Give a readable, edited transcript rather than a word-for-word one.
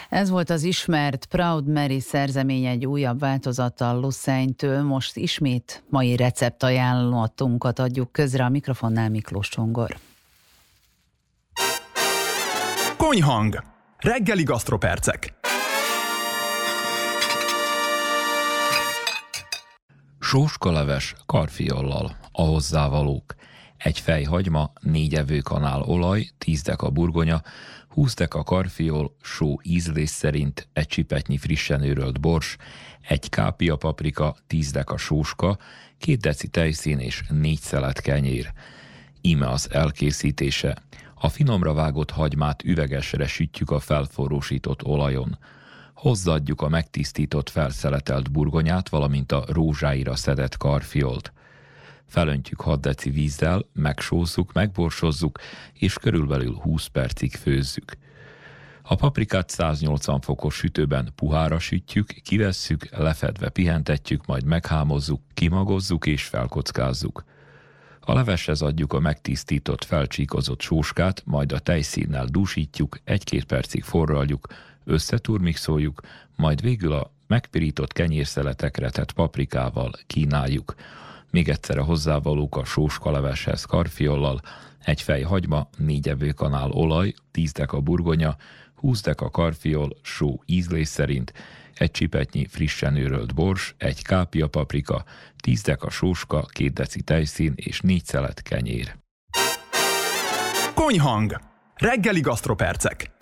Ez volt az ismert Proud Mary szerzemény egy újabb változattal Lusszenytől. Most ismét mai receptajánlatunkat adjuk közre, a mikrofonnál Miklós Csongor. Konyhang! Reggeli gasztropercek! Sóskaleves karfiollal, a hozzávalók: egy fej hagyma, 4 evőkanál olaj, 10 deka burgonya, 20 deka karfiol, só ízlés szerint, egy csipetnyi frissen őrölt bors, egy kápia paprika, 10 deka sóska, 2 deci tejszín és 4 szelet kenyér. Íme az elkészítése. A finomra vágott hagymát üvegesre sütjük a felforrósított olajon. Hozzáadjuk a megtisztított felszeletelt burgonyát, valamint a rózsáira szedett karfiolt. Felöntjük 6 deci vízzel, megsózzuk, megborsozzuk, és körülbelül 20 percig főzzük. A paprikát 180 fokos sütőben puhára sütjük, kivesszük, lefedve pihentetjük, majd meghámozzuk, kimagozzuk és felkockázzuk. A leveshez adjuk a megtisztított, felcsíkozott sóskát, majd a tejszínnel dúsítjuk, 1-2 percig forraljuk, összeturmixoljuk, majd végül a megpirított kenyérszeletekre tett paprikával kínáljuk. Még egyszer a hozzávalók: a sóskaleveshez karfiollal, egy fej hagyma, 4 evőkanál olaj, 10 deka burgonya, 20 deka karfiol, só ízlés szerint, egy csipetnyi frissen őrölt bors, egy kápia paprika, 10 deka sóska, 2 deci tejszín és 4 szelet kenyér. Konyhang! Reggeli gasztropercek!